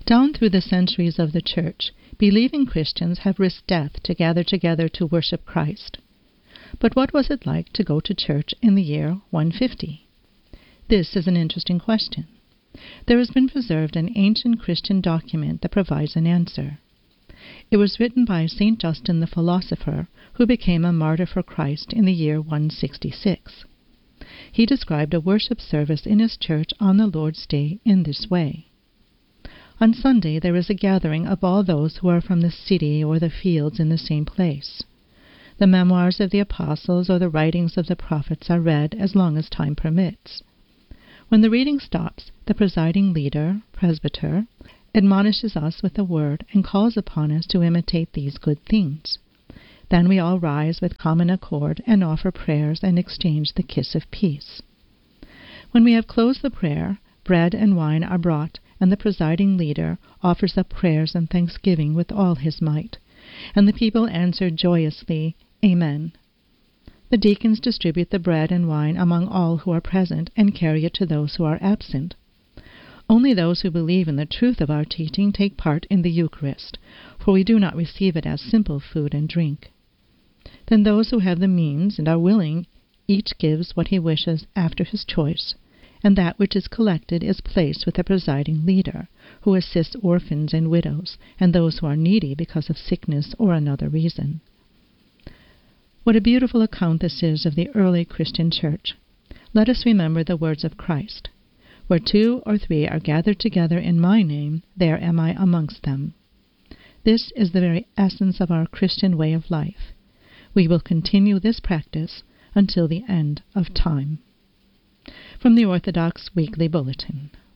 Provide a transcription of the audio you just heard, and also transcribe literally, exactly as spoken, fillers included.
Down through the centuries of the Church, believing Christians have risked death to gather together to worship Christ. But what was it like to go to church in the year one fifty? This is an interesting question. There has been preserved an ancient Christian document that provides an answer. It was written by Saint Justin the philosopher, who became a martyr for Christ in the year one sixty-six. He described a worship service in his church on the Lord's Day in this way. On Sunday there is a gathering of all those who are from the city or the fields in the same place. The memoirs of the apostles or the writings of the prophets are read as long as time permits. When the reading stops, the presiding leader, presbyter, admonishes us with a word and calls upon us to imitate these good things. Then we all rise with common accord and offer prayers and exchange the kiss of peace. When we have closed the prayer, bread and wine are brought, and the presiding leader offers up prayers and thanksgiving with all his might, and the people answer joyously, Amen. The deacons distribute the bread and wine among all who are present and carry it to those who are absent. Only those who believe in the truth of our teaching take part in the Eucharist, for we do not receive it as simple food and drink. Then those who have the means and are willing, each gives what he wishes after his choice, and that which is collected is placed with the presiding leader, who assists orphans and widows, and those who are needy because of sickness or another reason. What a beautiful account this is of the early Christian church. Let us remember the words of Christ. Where two or three are gathered together in my name, there am I amongst them. This is the very essence of our Christian way of life. We will continue this practice until the end of time. From the Orthodox Weekly Bulletin.